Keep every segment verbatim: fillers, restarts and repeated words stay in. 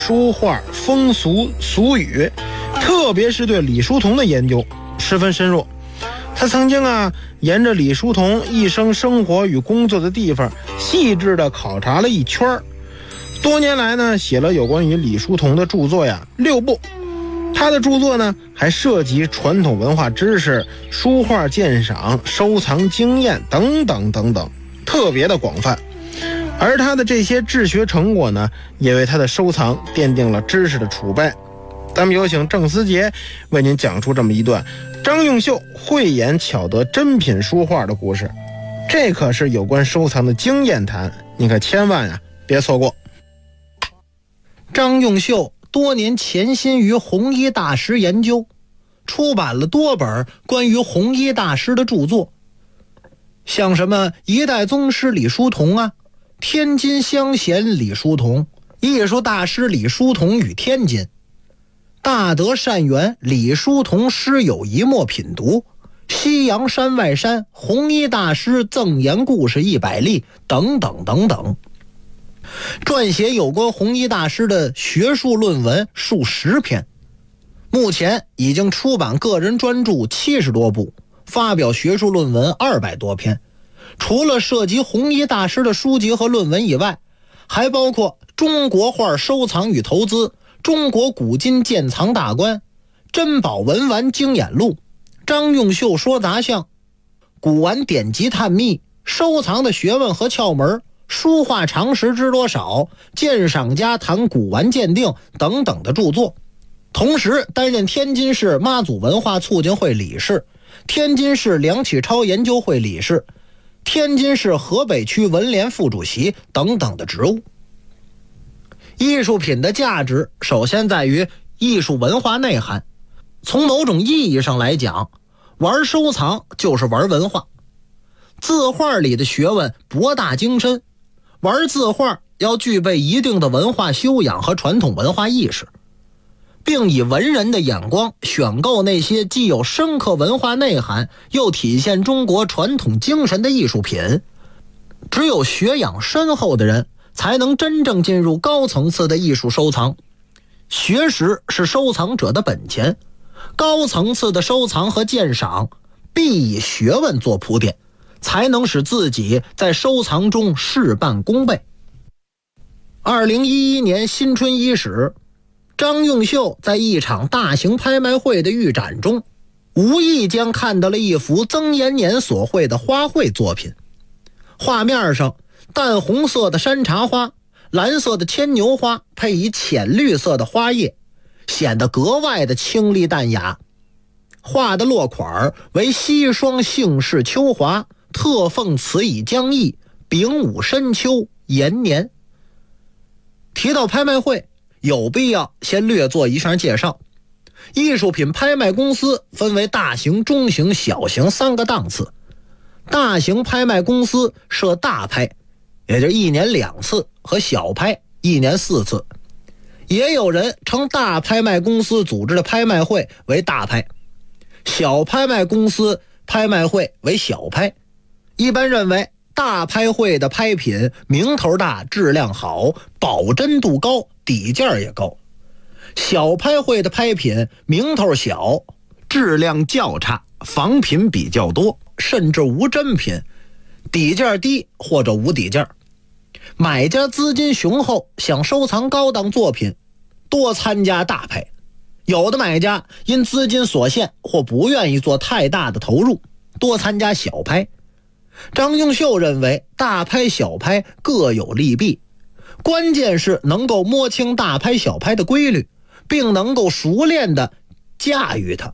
书画、风俗、俗语，特别是对李叔同的研究十分深入。他曾经啊，沿着李叔同一生生活与工作的地方，细致地考察了一圈。多年来呢，写了有关于李叔同的著作呀六部。他的著作呢，还涉及传统文化知识、书画鉴赏、收藏经验等等等等，特别的广泛。而他的这些治学成果呢，也为他的收藏奠定了知识的储备。咱们有请郑思杰为您讲出这么一段张用秀慧眼巧得珍品书画的故事，这可是有关收藏的经验谈，你可千万呀别错过。 张用秀多年潜心于弘一大师研究，出版了多本关于弘一大师的著作，像什么一代宗师李叔同啊，天津乡贤李叔同，艺术大师李叔同与天津，大德善缘李叔同师友一墨品读，西洋山外山弘一大师赠言故事一百例等等等等。撰写有关弘一大师的学术论文数十篇，目前已经出版个人专著七十多部，发表学术论文二百多篇。除了涉及弘一大师的书籍和论文以外，还包括中国画收藏与投资、中国古今鉴藏大观、珍宝文玩经眼录、张用秀说杂项、古玩典籍探秘、收藏的学问和窍门、书画常识知多少、鉴赏家谈古玩鉴定等等的著作。同时担任天津市妈祖文化促进会理事、天津市梁启超研究会理事、天津市河北区文联副主席等等的职务。艺术品的价值首先在于艺术文化内涵，从某种意义上来讲，玩收藏就是玩文化。字画里的学问博大精深，玩字画要具备一定的文化修养和传统文化意识，并以文人的眼光选购那些既有深刻文化内涵又体现中国传统精神的艺术品。只有学养深厚的人才能真正进入高层次的艺术收藏。学识是收藏者的本钱，高层次的收藏和鉴赏必以学问做铺垫，才能使自己在收藏中事半功倍。二零一一年新春伊始，张用秀在一场大型拍卖会的预展中，无意间看到了一幅曾延年所绘的花卉作品。画面上，淡红色的山茶花、蓝色的牵牛花配以浅绿色的花叶，显得格外的清丽淡雅。画的落款为西双姓氏秋华，特奉此以将意，丙午深秋延年。提到拍卖会，有必要先略做一下介绍。艺术品拍卖公司分为大型、中型、小型三个档次。大型拍卖公司设大拍，也就一年两次，和小拍一年四次。也有人称大拍卖公司组织的拍卖会为大拍，小拍卖公司拍卖会为小拍。一般认为，大拍会的拍品名头大、质量好、保真度高、底价也高。小拍会的拍品名头小、质量较差、仿品比较多，甚至无真品，底价低或者无底价。买家资金雄厚，想收藏高档作品，多参加大拍。有的买家因资金所限或不愿意做太大的投入，多参加小拍。张用秀认为，大拍小拍各有利弊，关键是能够摸清大拍小拍的规律，并能够熟练地驾驭它。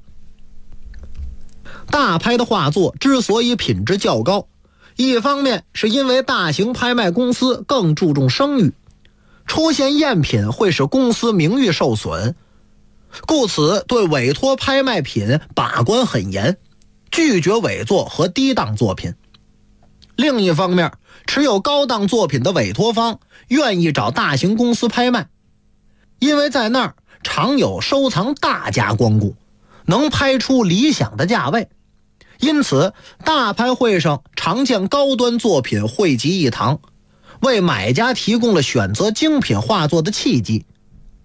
大拍的画作之所以品质较高，一方面是因为大型拍卖公司更注重声誉，出现赝品会使公司名誉受损，故此对委托拍卖品把关很严，拒绝委作和低档作品。另一方面，持有高档作品的委托方愿意找大型公司拍卖，因为在那儿常有收藏大家光顾，能拍出理想的价位。因此，大拍会上常见高端作品汇集一堂，为买家提供了选择精品画作的契机。